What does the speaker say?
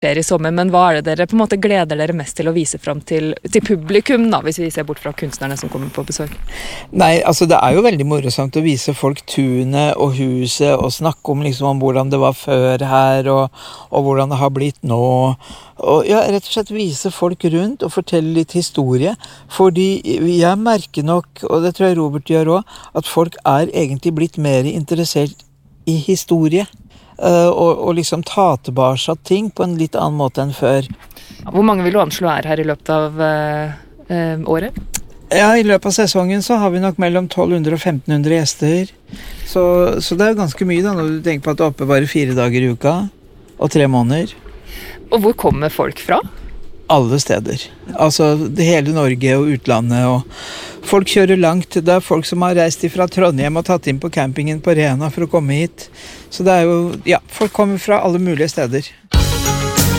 skjer i sommer, men hva det dere på en måte gleder dere mest til å vise frem til publikum, da, hvis vi ser bort fra kunstnerne som kommer på besøk? Nei, altså det jo veldig morsomt å vise folk tunet og huset, og snakke om liksom om hvordan det var før her, og hvordan det har blitt nå. Og ja, rett og slett vise folk rundt og fortelle litt historie, fordi jeg merker nok, og det tror jeg Robert gjør også, at folk egentlig blitt mer interessert i historie. Og liksom ta tilbake ting på en litt annen måte enn før. Hvor mange vil du anslå her i løpet av året? Ja, i løpet av sesongen så har vi nok mellom 1200 og 1500 gjester. Så det ganske mye da, når du tenker på at det oppe bare 4 dager i uka, og 3 måneder. Og hvor kommer folk fra? Alle steder. Altså hele Norge og utlandet, og folk kjører langt. Det folk som har reist fra Trondheim og tatt inn på campingen på Rena for å komme hit. Så det jo, ja, folk kommer fra alle mulige steder.